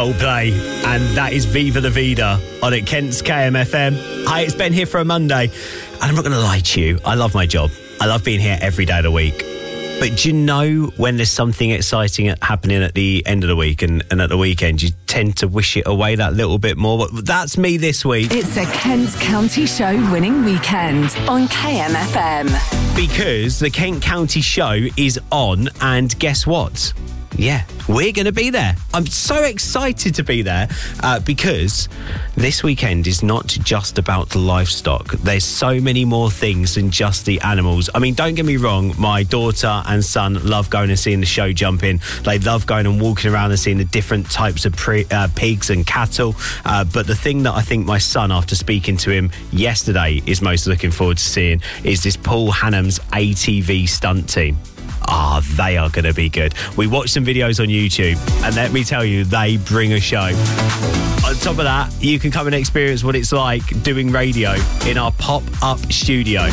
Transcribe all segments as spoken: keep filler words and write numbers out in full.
Coldplay, and that is Viva La Vida on at Kent's K M F M. Hi, it's Ben here for a Monday, and I'm not going to lie to you, I love my job. I love being here every day of the week. But do you know when there's something exciting happening at the end of the week and, and at the weekend, you tend to wish it away that little bit more? But that's me this week. It's a Kent County Show winning weekend on K M F M. Because the Kent County Show is on, and guess what? Yeah, we're going to be there. I'm so excited to be there uh, because this weekend is not just about the livestock. There's so many more things than just the animals. I mean, don't get me wrong, my daughter and son love going and seeing the show jumping. They love going and walking around and seeing the different types of pre- uh, pigs and cattle. Uh, but the thing that I think my son, after speaking to him yesterday, is most looking forward to seeing is this Paul Hannam's A T V stunt team. Ah, oh, they are going to be good. We watched some videos on YouTube, and let me tell you, they bring a show. On top of that, you can come and experience what it's like doing radio in our pop-up studio.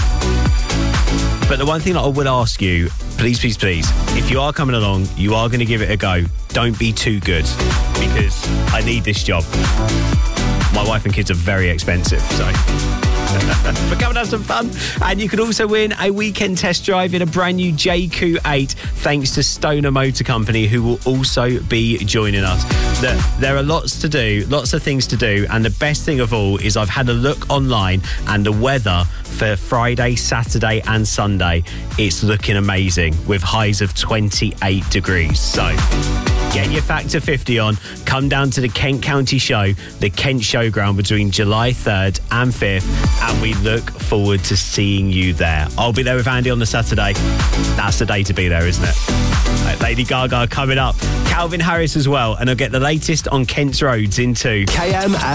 But the one thing that I would ask you, please, please, please, if you are coming along, you are going to give it a go. Don't be too good, because I need this job. My wife and kids are very expensive, so... but come and have some fun. And you can also win a weekend test drive in a brand new J Q eight thanks to Stoner Motor Company, who will also be joining us. There, there are lots to do, lots of things to do, and the best thing of all is I've had a look online, and the weather for Friday, Saturday and Sunday, it's looking amazing with highs of twenty-eight degrees. So get your Factor fifty on, come down to the Kent County Show, the Kent Showground, between July third and fifth, and we look forward to seeing you there. I'll be there with Andy on the Saturday. That's the day to be there, isn't it? Right, Lady Gaga coming up, Calvin Harris as well, and I'll get the latest on Kent's roads in two. K M